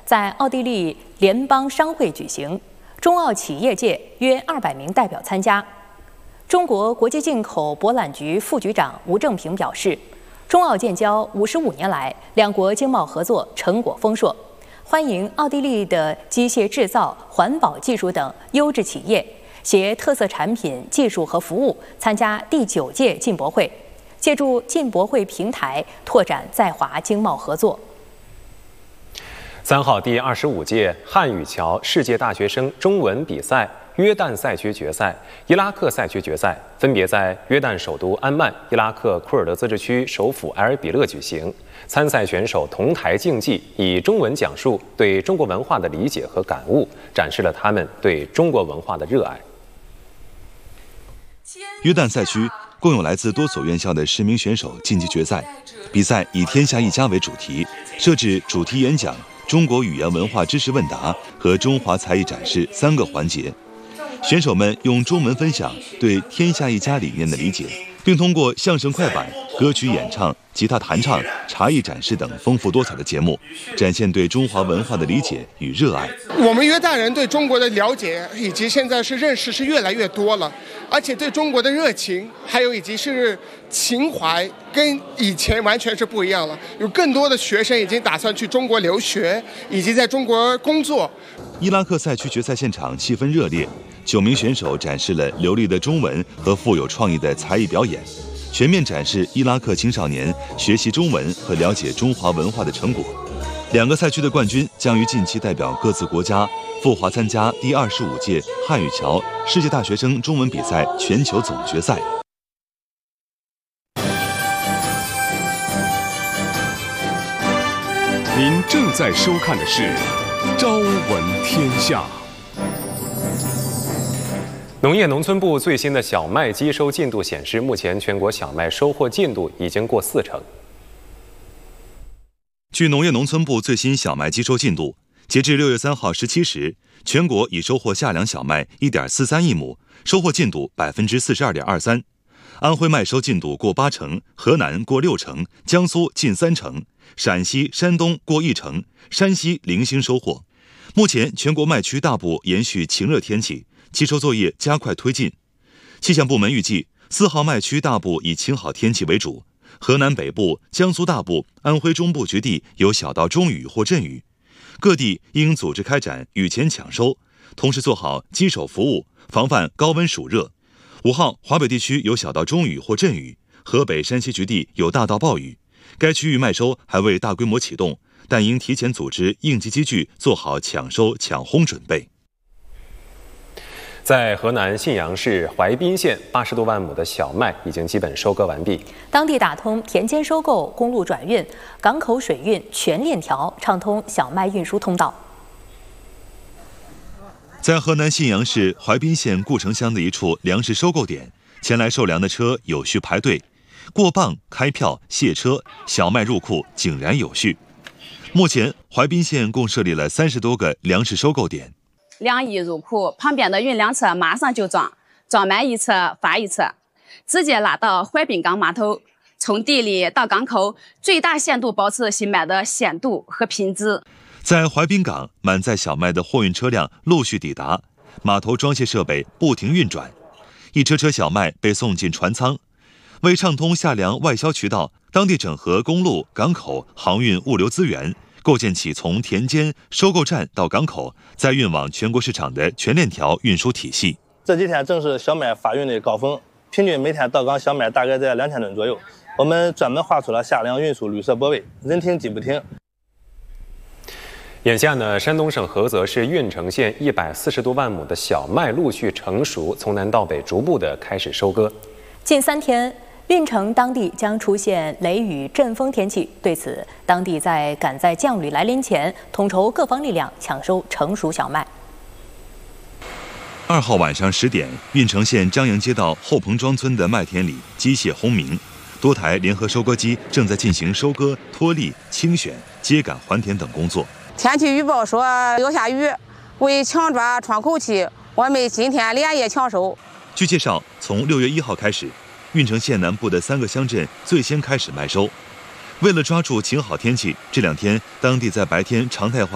在奥地利联邦商会举行，中奥企业界约200名代表参加。中国国际进口博览局副局长吴正平表示，中奥建交55年来，两国经贸合作成果丰硕，欢迎奥地利的机械制造、环保技术等优质企业携特色产品、技术和服务参加第9届进博会，借助进博会平台拓展在华经贸合作。 3号第25届汉语桥世界大学生中文比赛约旦赛区决赛、伊拉克赛区决赛分别在约旦首都安曼、伊拉克库尔德自治区首府埃尔比勒举行。参赛选手同台竞技，以中文讲述对中国文化的理解和感悟，展示了他们对中国文化的热爱。 约旦赛区共有来自多所院校的10名选手晋级决赛。比赛以天下一家为主题，设置主题演讲、中国语言文化知识问答和中华才艺展示3个环节。选手们用中文分享对天下一家理念的理解，并通过相声快板、歌曲演唱、吉他弹唱、茶艺展示等丰富多彩的节目，展现对中华文化的理解与热爱。 我们约旦人对中国的了解以及现在是认识是越来越多了，而且对中国的热情还有以及是情怀跟以前完全是不一样了。有更多的学生已经打算去中国留学，以及在中国工作。 伊拉克赛区决赛现场气氛热烈，9名选手展示了流利的中文和富有创意的才艺表演，全面展示伊拉克青少年学习中文和了解中华文化的成果。2个赛区的冠军将于近期代表各自国家赴华参加第25届汉语桥世界大学生中文比赛全球总决赛。 您正在收看的是《朝闻天下》。 农业农村部最新的小麦机收进度显示，目前全国小麦收获进度已经过40%。 据农业农村部最新小麦机收进度，截至6月3号17时，全国已收获夏粮小麦1.43亿亩，收获进度42.23%。安徽麦收进度过80%，河南过60%，江苏近30%，陕西、山东过1%，山西零星收获。目前全国麦区大部延续晴热天气，机收作业加快推进。气象部门预计，4号麦区大部以晴好天气为主，河南北部、江苏大部、安徽中部局地有小到中雨或阵雨，各地应组织开展雨前抢收，同时做好机手服务，防范高温暑热。5号华北地区有小到中雨或阵雨，河北、山西局地有大到暴雨，该区域麦收还未大规模启动，但应提前组织应急机具，做好抢收抢烘准备。 在河南信阳市淮滨县80多万亩的小麦已经基本收割完毕， 当地打通田间收购、公路转运、港口水运全链条，畅通小麦运输通道。 在河南信阳市淮滨县顾城乡的一处粮食收购点，前来售粮的车有序排队，过磅、开票、卸车，小麦入库井然有序。目前淮滨县共设立了30多个粮食收购点， 粮一入库，旁边的运粮车马上就装满一车发一车，直接拉到淮滨港码头，从地里到港口，最大限度保持新麦的鲜度和品质。 在淮滨港，满载小麦的货运车辆陆续抵达，码头装卸设备不停运转，一车车小麦被送进船舱。为畅通夏粮外销渠道，当地整合公路、港口、航运物流资源，构建起从田间收购站到港口，再运往全国市场的全链条运输体系。 这几天正是小麦发运的高峰，平均每天到港小麦大概在2000吨左右。我们专门划出了夏粮运输绿色泊位，人停机不停。 眼下呢，山东省菏泽市运城县140多万亩的小麦陆续成熟，从南到北逐步的开始收割。 近3天，运城当地将出现雷雨阵风天气，对此，当地赶在降雨来临前，统筹各方力量抢收成熟小麦。 2号晚上10点，运城县张营街道后棚庄村的麦田里机械轰鸣，多台联合收割机正在进行收割、脱粒、清选、秸秆还田等工作。 天气预报说要下雨，为抢抓窗口期，我们今天连夜抢收。 据介绍，从6月1号开始，运城县南部的3个乡镇最先开始麦收。为了抓住晴好天气，这2天当地在白天常态化